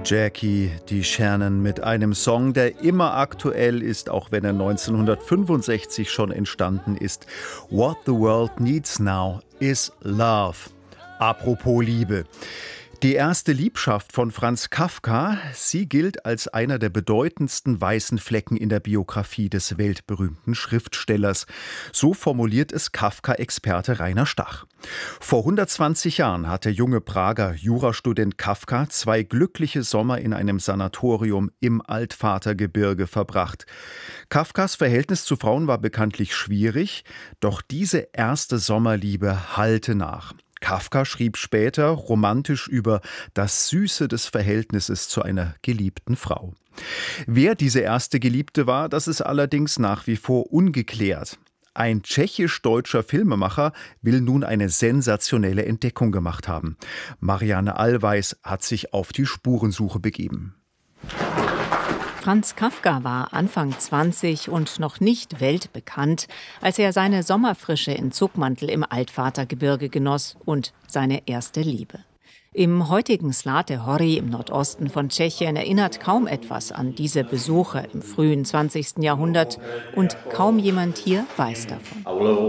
Jackie DeShannon mit einem Song, der immer aktuell ist, auch wenn er 1965 schon entstanden ist. What the world needs now is love. Apropos Liebe. Die erste Liebschaft von Franz Kafka, sie gilt als einer der bedeutendsten weißen Flecken in der Biografie des weltberühmten Schriftstellers. So formuliert es Kafka-Experte Rainer Stach. Vor 120 Jahren hat der junge Prager Jurastudent Kafka 2 glückliche Sommer in einem Sanatorium im Altvatergebirge verbracht. Kafkas Verhältnis zu Frauen war bekanntlich schwierig, doch diese erste Sommerliebe hallte nach. Kafka schrieb später romantisch über das Süße des Verhältnisses zu einer geliebten Frau. Wer diese erste Geliebte war, das ist allerdings nach wie vor ungeklärt. Ein tschechisch-deutscher Filmemacher will nun eine sensationelle Entdeckung gemacht haben. Marianne Allweis hat sich auf die Spurensuche begeben. Franz Kafka war Anfang 20 und noch nicht weltbekannt, als er seine Sommerfrische in Zuckmantel im Altvatergebirge genoss und seine erste Liebe. Im heutigen Zlaté Hory im Nordosten von Tschechien erinnert kaum etwas an diese Besuche im frühen 20. Jahrhundert und kaum jemand hier weiß davon.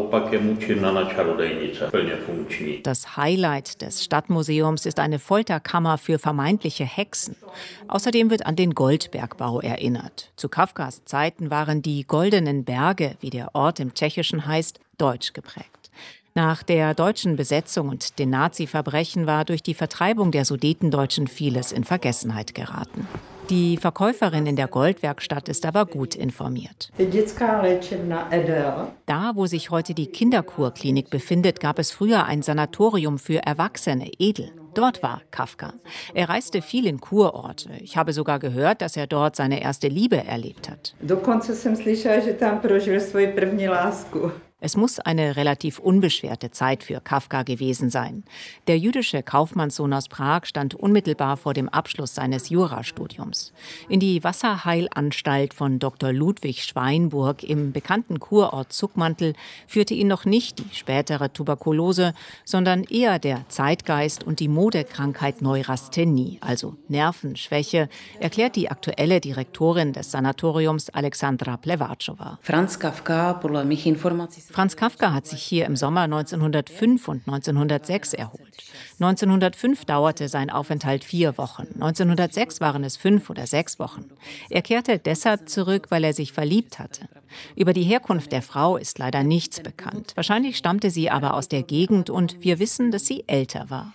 Das Highlight des Stadtmuseums ist eine Folterkammer für vermeintliche Hexen. Außerdem wird an den Goldbergbau erinnert. Zu Kafkas Zeiten waren die Goldenen Berge, wie der Ort im Tschechischen heißt, deutsch geprägt. Nach der deutschen Besetzung und den Nazi-Verbrechen war durch die Vertreibung der Sudetendeutschen vieles in Vergessenheit geraten. Die Verkäuferin in der Goldwerkstatt ist aber gut informiert. Da, wo sich heute die Kinderkurklinik befindet, gab es früher ein Sanatorium für Erwachsene, Edel. Dort war Kafka. Er reiste viel in Kurorte. Ich habe sogar gehört, dass er dort seine erste Liebe erlebt hat. Es muss eine relativ unbeschwerte Zeit für Kafka gewesen sein. Der jüdische Kaufmannssohn aus Prag stand unmittelbar vor dem Abschluss seines Jurastudiums. In die Wasserheilanstalt von Dr. Ludwig Schweinburg im bekannten Kurort Zuckmantel führte ihn noch nicht die spätere Tuberkulose, sondern eher der Zeitgeist und die Modekrankheit Neurasthenie, also Nervenschwäche, erklärt die aktuelle Direktorin des Sanatoriums Alexandra Plevatschova. Franz Kafka hat sich hier im Sommer 1905 und 1906 erholt. 1905 dauerte sein Aufenthalt 4 Wochen. 1906 waren es 5 oder 6 Wochen. Er kehrte deshalb zurück, weil er sich verliebt hatte. Über die Herkunft der Frau ist leider nichts bekannt. Wahrscheinlich stammte sie aber aus der Gegend und wir wissen, dass sie älter war.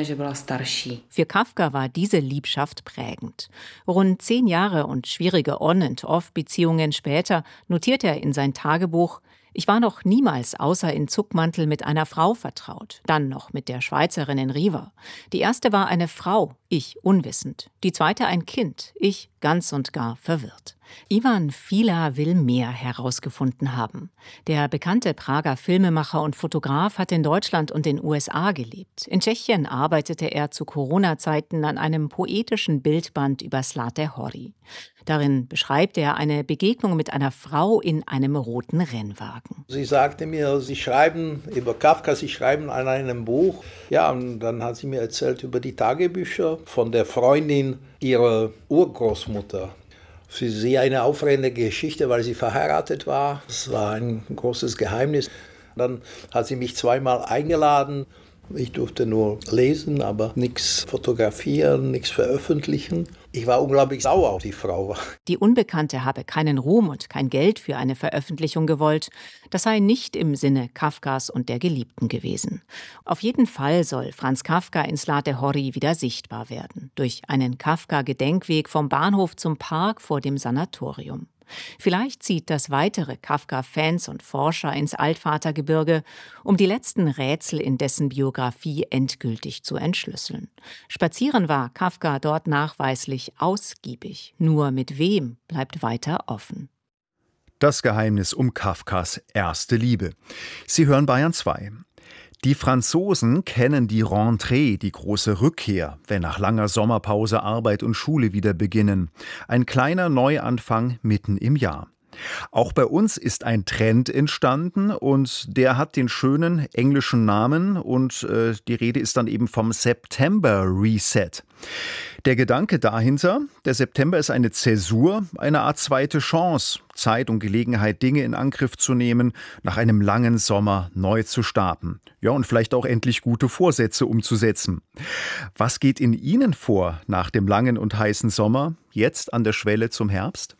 Für Kafka war diese Liebschaft prägend. Rund 10 Jahre und schwierige On- und Off-Beziehungen später notiert er in sein Tagebuch: Ich war noch niemals außer in Zuckmantel mit einer Frau vertraut, dann noch mit der Schweizerin in Riva. Die erste war eine Frau, ich unwissend. Die zweite ein Kind, ich ganz und gar verwirrt. Ivan Fila will mehr herausgefunden haben. Der bekannte Prager Filmemacher und Fotograf hat in Deutschland und den USA gelebt. In Tschechien arbeitete er zu Corona-Zeiten an einem poetischen Bildband über Zlaté Hory. Darin beschreibt er eine Begegnung mit einer Frau in einem roten Rennwagen. Sie sagte mir, Sie schreiben über Kafka, Sie schreiben an einem Buch. Ja, und dann hat sie mir erzählt über die Tagebücher von der Freundin ihrer Urgroßmutter. Für sie eine aufregende Geschichte, weil sie verheiratet war. Es war ein großes Geheimnis. Dann hat sie mich 2-mal eingeladen. Ich durfte nur lesen, aber nichts fotografieren, nichts veröffentlichen. Ich war unglaublich sauer auf die Frau. Die Unbekannte habe keinen Ruhm und kein Geld für eine Veröffentlichung gewollt. Das sei nicht im Sinne Kafkas und der Geliebten gewesen. Auf jeden Fall soll Franz Kafka in Zlaté Hory wieder sichtbar werden. Durch einen Kafka-Gedenkweg vom Bahnhof zum Park vor dem Sanatorium. Vielleicht zieht das weitere Kafka-Fans und Forscher ins Altvatergebirge, um die letzten Rätsel in dessen Biografie endgültig zu entschlüsseln. Spazieren war Kafka dort nachweislich ausgiebig. Nur mit wem bleibt weiter offen. Das Geheimnis um Kafkas erste Liebe. Sie hören Bayern 2. Die Franzosen kennen die Rentrée, die große Rückkehr, wenn nach langer Sommerpause Arbeit und Schule wieder beginnen. Ein kleiner Neuanfang mitten im Jahr. Auch bei uns ist ein Trend entstanden und der hat den schönen englischen Namen und die Rede ist dann eben vom September Reset. Der Gedanke dahinter, der September ist eine Zäsur, eine Art zweite Chance, Zeit und Gelegenheit, Dinge in Angriff zu nehmen, nach einem langen Sommer neu zu starten. Ja, und vielleicht auch endlich gute Vorsätze umzusetzen. Was geht in Ihnen vor nach dem langen und heißen Sommer, jetzt an der Schwelle zum Herbst?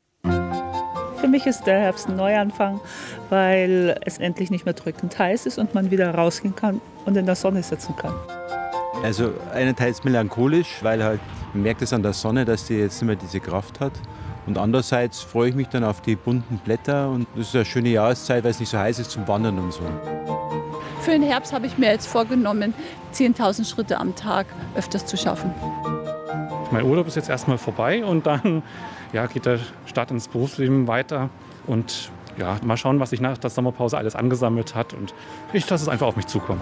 Für mich ist der Herbst ein Neuanfang, weil es endlich nicht mehr drückend heiß ist und man wieder rausgehen kann und in der Sonne sitzen kann. Also einerseits melancholisch, weil halt man merkt es an der Sonne, dass die jetzt nicht mehr diese Kraft hat. Und andererseits freue ich mich dann auf die bunten Blätter und das ist eine schöne Jahreszeit, weil es nicht so heiß ist zum Wandern und so. Für den Herbst habe ich mir jetzt vorgenommen, 10.000 Schritte am Tag öfters zu schaffen. Mein Urlaub ist jetzt erstmal vorbei und dann geht der Start ins Berufsleben weiter. Und mal schauen, was sich nach der Sommerpause alles angesammelt hat. Und ich lasse es einfach auf mich zukommen.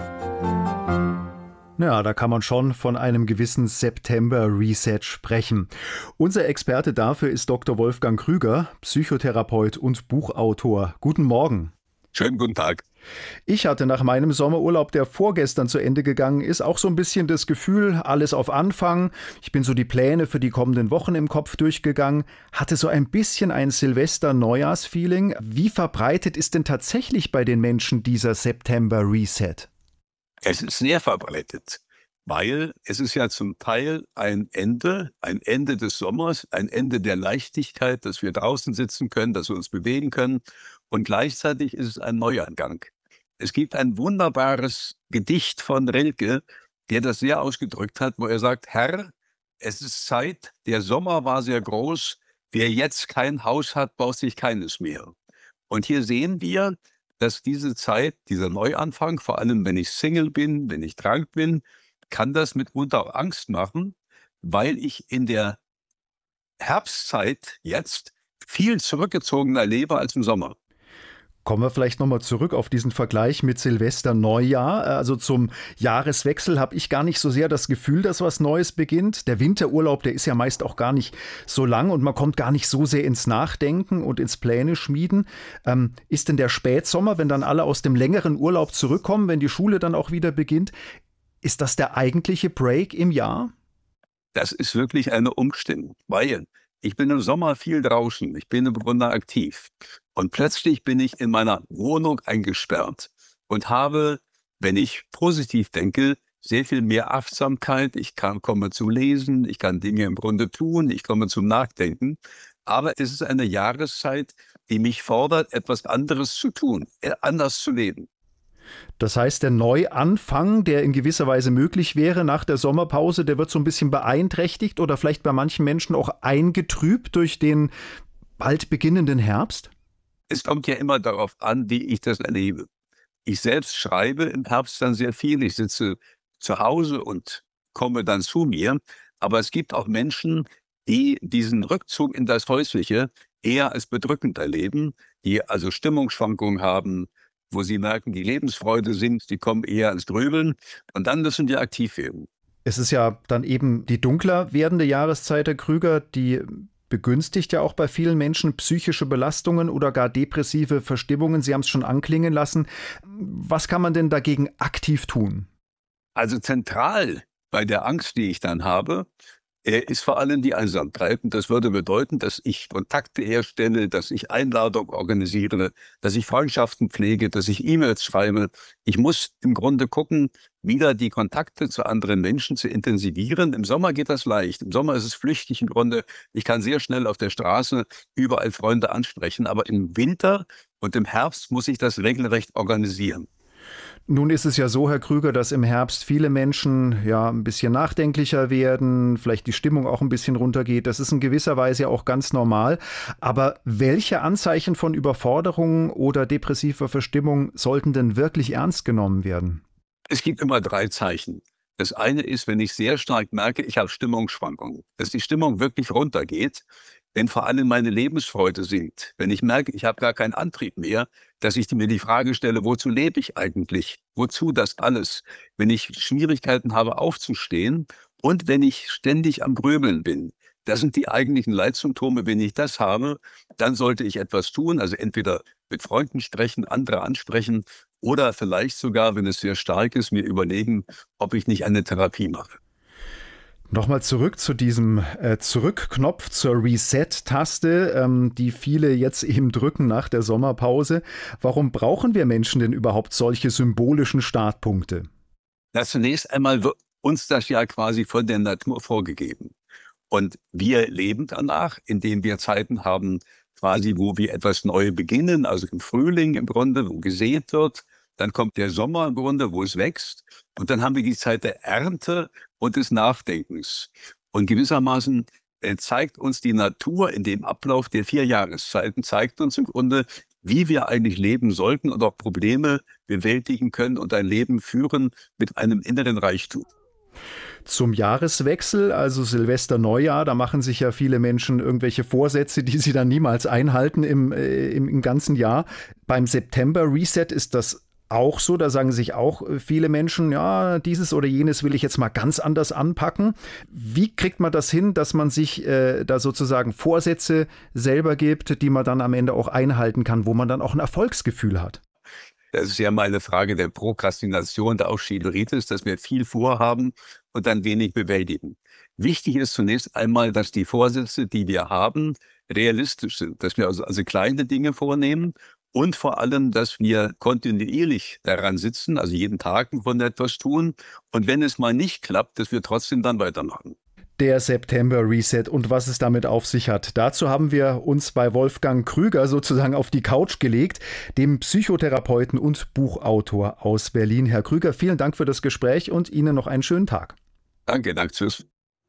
Ja, da kann man schon von einem gewissen September-Reset sprechen. Unser Experte dafür ist Dr. Wolfgang Krüger, Psychotherapeut und Buchautor. Guten Morgen. Schönen guten Tag. Ich hatte nach meinem Sommerurlaub, der vorgestern zu Ende gegangen ist, auch so ein bisschen das Gefühl, alles auf Anfang. Ich bin so die Pläne für die kommenden Wochen im Kopf durchgegangen, hatte so ein bisschen ein Silvester-Neujahrs-Feeling. Wie verbreitet ist denn tatsächlich bei den Menschen dieser September-Reset? Es ist sehr verbreitet, weil es ist ja zum Teil ein Ende des Sommers, ein Ende der Leichtigkeit, dass wir draußen sitzen können, dass wir uns bewegen können. Und gleichzeitig ist es ein Neuangang. Es gibt ein wunderbares Gedicht von Rilke, der das sehr ausgedrückt hat, wo er sagt, Herr, es ist Zeit, der Sommer war sehr groß, wer jetzt kein Haus hat, baut sich keines mehr. Und hier sehen wir, dass diese Zeit, dieser Neuanfang, vor allem wenn ich Single bin, wenn ich krank bin, kann das mitunter auch Angst machen, weil ich in der Herbstzeit jetzt viel zurückgezogener lebe als im Sommer. Kommen wir vielleicht nochmal zurück auf diesen Vergleich mit Silvester Neujahr. Also zum Jahreswechsel habe ich gar nicht so sehr das Gefühl, dass was Neues beginnt. Der Winterurlaub, der ist ja meist auch gar nicht so lang und man kommt gar nicht so sehr ins Nachdenken und ins Pläne schmieden. Ist denn der Spätsommer, wenn dann alle aus dem längeren Urlaub zurückkommen, wenn die Schule dann auch wieder beginnt, ist das der eigentliche Break im Jahr? Das ist wirklich eine Umstimmung, weil ich bin im Sommer viel draußen, ich bin im Grunde aktiv. Und plötzlich bin ich in meiner Wohnung eingesperrt und habe, wenn ich positiv denke, sehr viel mehr Achtsamkeit. Ich komme zum Lesen, ich kann Dinge im Grunde tun, ich komme zum Nachdenken. Aber es ist eine Jahreszeit, die mich fordert, etwas anderes zu tun, anders zu leben. Das heißt, der Neuanfang, der in gewisser Weise möglich wäre nach der Sommerpause, der wird so ein bisschen beeinträchtigt oder vielleicht bei manchen Menschen auch eingetrübt durch den bald beginnenden Herbst? Es kommt ja immer darauf an, wie ich das erlebe. Ich selbst schreibe im Herbst dann sehr viel. Ich sitze zu Hause und komme dann zu mir. Aber es gibt auch Menschen, die diesen Rückzug in das Häusliche eher als bedrückend erleben, die also Stimmungsschwankungen haben, wo sie merken, die Lebensfreude sinkt, die kommen eher ans Grübeln und dann müssen die aktiv werden. Es ist ja dann eben die dunkler werdende Jahreszeit, Herr Krüger, die begünstigt ja auch bei vielen Menschen psychische Belastungen oder gar depressive Verstimmungen. Sie haben es schon anklingen lassen. Was kann man denn dagegen aktiv tun? Also zentral bei der Angst, die ich dann habe, ist vor allem die Einsamkeit. Und das würde bedeuten, dass ich Kontakte herstelle, dass ich Einladungen organisiere, dass ich Freundschaften pflege, dass ich E-Mails schreibe. Ich muss im Grunde gucken, wieder die Kontakte zu anderen Menschen zu intensivieren. Im Sommer geht das leicht. Im Sommer ist es flüchtig im Grunde. Ich kann sehr schnell auf der Straße überall Freunde ansprechen. Aber im Winter und im Herbst muss ich das regelrecht organisieren. Nun ist es ja so, Herr Krüger, dass im Herbst viele Menschen ja ein bisschen nachdenklicher werden, vielleicht die Stimmung auch ein bisschen runtergeht. Das ist in gewisser Weise ja auch ganz normal. Aber welche Anzeichen von Überforderung oder depressiver Verstimmung sollten denn wirklich ernst genommen werden? Es gibt immer 3 Zeichen. Das eine ist, wenn ich sehr stark merke, ich habe Stimmungsschwankungen, dass die Stimmung wirklich runtergeht. Wenn vor allem meine Lebensfreude sinkt, wenn ich merke, ich habe gar keinen Antrieb mehr, dass ich mir die Frage stelle, wozu lebe ich eigentlich? Wozu das alles? Wenn ich Schwierigkeiten habe aufzustehen und wenn ich ständig am Grübeln bin. Das sind die eigentlichen Leitsymptome. Wenn ich das habe, dann sollte ich etwas tun, also entweder mit Freunden sprechen, andere ansprechen oder vielleicht sogar, wenn es sehr stark ist, mir überlegen, ob ich nicht eine Therapie mache. Nochmal zurück zu diesem Zurückknopf, zur Reset-Taste, die viele jetzt eben drücken nach der Sommerpause. Warum brauchen wir Menschen denn überhaupt solche symbolischen Startpunkte? Zunächst einmal wird uns das ja quasi von der Natur vorgegeben. Und wir leben danach, indem wir Zeiten haben, quasi wo wir etwas Neues beginnen, also im Frühling im Grunde, wo gesät wird. Dann kommt der Sommer im Grunde, wo es wächst. Und dann haben wir die Zeit der Ernte und des Nachdenkens. Und gewissermaßen zeigt uns die Natur in dem Ablauf der 4 Jahreszeiten, zeigt uns im Grunde, wie wir eigentlich leben sollten und auch Probleme bewältigen können und ein Leben führen mit einem inneren Reichtum. Zum Jahreswechsel, also Silvester, Neujahr, da machen sich ja viele Menschen irgendwelche Vorsätze, die sie dann niemals einhalten im ganzen Jahr. Beim September-Reset ist das auch so, da sagen sich auch viele Menschen, ja, dieses oder jenes will ich jetzt mal ganz anders anpacken. Wie kriegt man das hin, dass man sich da sozusagen Vorsätze selber gibt, die man dann am Ende auch einhalten kann, wo man dann auch ein Erfolgsgefühl hat? Das ist ja mal eine Frage der Prokrastination, der Ausschilderitis, dass wir viel vorhaben und dann wenig bewältigen. Wichtig ist zunächst einmal, dass die Vorsätze, die wir haben, realistisch sind, dass wir also kleine Dinge vornehmen und vor allem, dass wir kontinuierlich daran sitzen, also jeden Tag von etwas tun und wenn es mal nicht klappt, dass wir trotzdem dann weitermachen. Der September-Reset und was es damit auf sich hat. Dazu haben wir uns bei Wolfgang Krüger sozusagen auf die Couch gelegt, dem Psychotherapeuten und Buchautor aus Berlin. Herr Krüger, vielen Dank für das Gespräch und Ihnen noch einen schönen Tag. Danke, tschüss.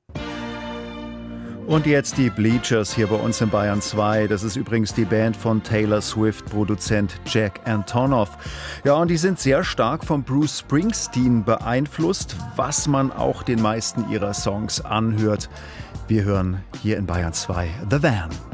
Und jetzt die Bleachers hier bei uns in Bayern 2. Das ist übrigens die Band von Taylor Swift, Produzent Jack Antonoff. Ja, und die sind sehr stark von Bruce Springsteen beeinflusst, was man auch den meisten ihrer Songs anhört. Wir hören hier in Bayern 2 The Van.